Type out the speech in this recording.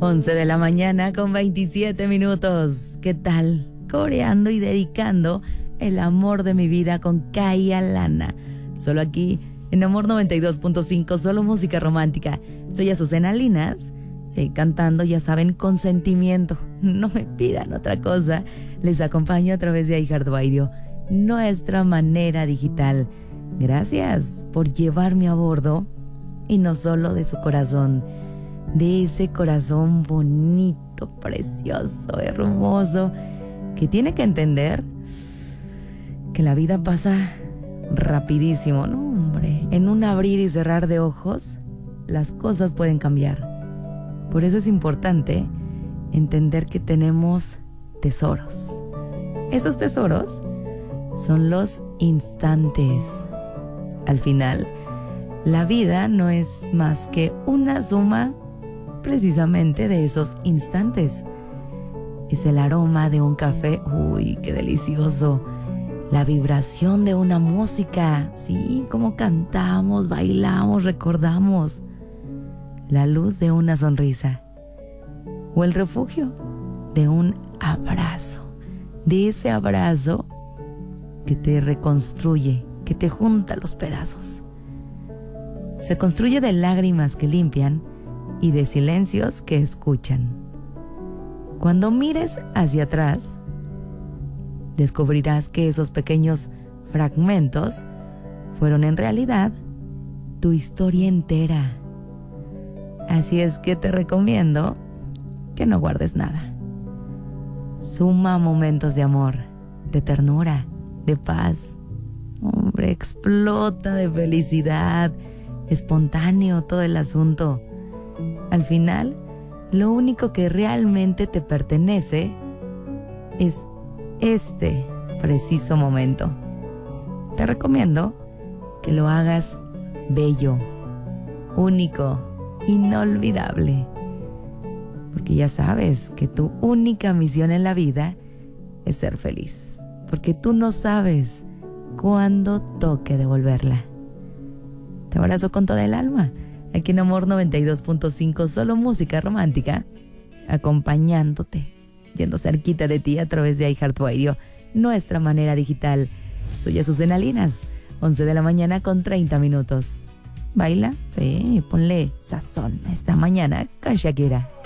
11 de la mañana con 27 minutos. ¿Qué tal? Coreando y dedicando el amor de mi vida con Kaya Lana. Solo aquí en Amor 92.5, solo música romántica. Soy Azucena Linas. Sí, cantando, ya saben, con sentimiento. No me pidan otra cosa. Les acompaño a través de iHeartRadio, nuestra manera digital. Gracias por llevarme a bordo. Y no solo de su corazón, de ese corazón bonito, precioso, hermoso, que tiene que entender que la vida pasa rapidísimo, ¿no, hombre? En un abrir y cerrar de ojos, las cosas pueden cambiar. Por eso es importante entender que tenemos tesoros. Esos tesoros son los instantes. Al final, la vida no es más que una suma precisamente de esos instantes. Es el aroma de un café, uy, qué delicioso. La vibración de una música, sí, como cantamos, bailamos, recordamos. La luz de una sonrisa. O el refugio de un abrazo. De ese abrazo que te reconstruye, que te junta los pedazos. Se construye de lágrimas que limpian y de silencios que escuchan. Cuando mires hacia atrás, descubrirás que esos pequeños fragmentos fueron en realidad tu historia entera. Así es que te recomiendo que no guardes nada. Suma momentos de amor, de ternura, de paz. Hombre, explota de felicidad. Espontáneo todo el asunto. Al final, lo único que realmente te pertenece es este preciso momento. Te recomiendo que lo hagas bello, único, inolvidable. Porque ya sabes que tu única misión en la vida es ser feliz. Porque tú no sabes cuándo toque devolverla. Te abrazo con toda el alma, aquí en Amor 92.5, solo música romántica, acompañándote, yendo cerquita de ti a través de iHeartRadio, nuestra manera digital. Soy Azucena Linas, 11 de la mañana con 30 minutos. ¿Baila? Sí, ponle sazón esta mañana con Shakira.